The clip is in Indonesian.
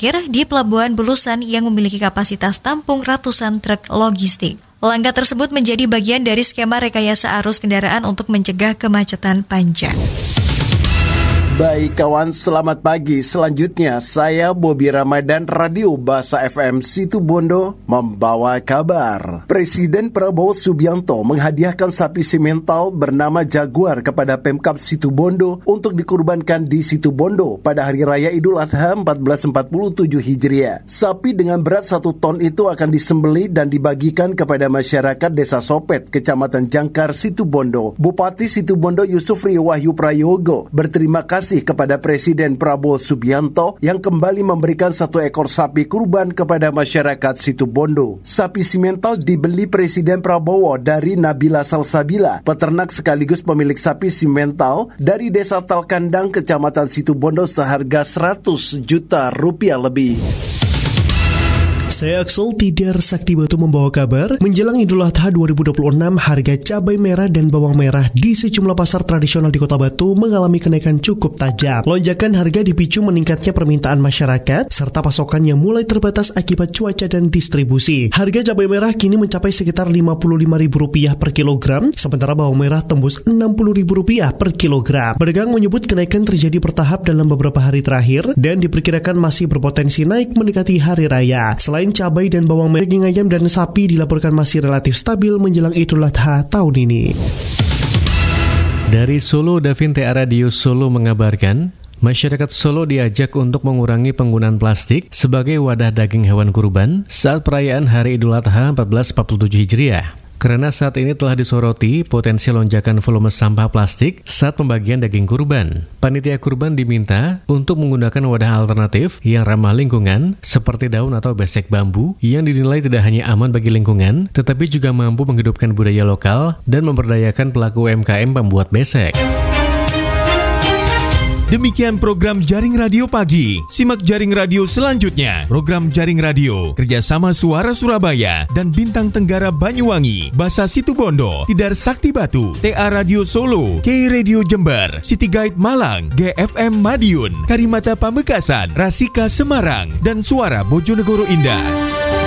parkir di Pelabuhan Bulusan yang memiliki kapasitas tampung ratusan truk logistik. Langkah tersebut menjadi bagian dari skema rekayasa arus kendaraan untuk mencegah kemacetan panjang. Baik kawan, selamat pagi. Selanjutnya saya Bobi Ramadan, Radio Bahasa FM Situbondo membawa kabar. Presiden Prabowo Subianto menghadiahkan sapi simental bernama Jaguar kepada Pemkab Situbondo untuk dikurbankan di Situbondo pada Hari Raya Idul Adha 1447 Hijriah. Sapi dengan berat 1 ton itu akan disembelih dan dibagikan kepada masyarakat Desa Sopet, Kecamatan Jangkar, Situbondo. Bupati Situbondo Yusufri Wahyu Prayogo berterima kasih kepada Presiden Prabowo Subianto yang kembali memberikan 1 ekor sapi kurban kepada masyarakat Situbondo. Sapi simental dibeli Presiden Prabowo dari Nabila Salsabila, peternak sekaligus pemilik sapi simental dari Desa Talkandang, Kecamatan Situbondo seharga 100 juta rupiah lebih. Saya Axel Tidar Sakti Batu membawa kabar. Menjelang Idul Adha 2026, harga cabai merah dan bawang merah di sejumlah pasar tradisional di Kota Batu mengalami kenaikan cukup tajam. Lonjakan harga dipicu meningkatnya permintaan masyarakat serta pasokan yang mulai terbatas akibat cuaca dan distribusi. Harga cabai merah kini mencapai sekitar Rp55.000 per kilogram, sementara bawang merah tembus Rp60.000 per kilogram. Pedagang menyebut kenaikan terjadi bertahap dalam beberapa hari terakhir dan diperkirakan masih berpotensi naik mendekati hari raya. Selain cabai dan bawang merah, daging ayam dan sapi dilaporkan masih relatif stabil menjelang Idul Adha tahun ini. Dari Solo, Davin TA Radio Solo mengabarkan, masyarakat Solo diajak untuk mengurangi penggunaan plastik sebagai wadah daging hewan kurban saat perayaan Hari Idul Adha 1447 Hijriah. Karena saat ini telah disoroti potensi lonjakan volume sampah plastik saat pembagian daging kurban. Panitia kurban diminta untuk menggunakan wadah alternatif yang ramah lingkungan seperti daun atau besek bambu yang dinilai tidak hanya aman bagi lingkungan, tetapi juga mampu menghidupkan budaya lokal dan memberdayakan pelaku UMKM pembuat besek. Demikian program Jaring Radio Pagi. Simak Jaring Radio selanjutnya. Program Jaring Radio kerjasama Suara Surabaya dan Bintang Tenggara Banyuwangi, Basa Situbondo, Tidar Sakti Batu, TA Radio Solo, K Radio Jember, City Guide Malang, GFM Madiun, Karimata Pamekasan, Rasika Semarang, dan Suara Bojonegoro Indah.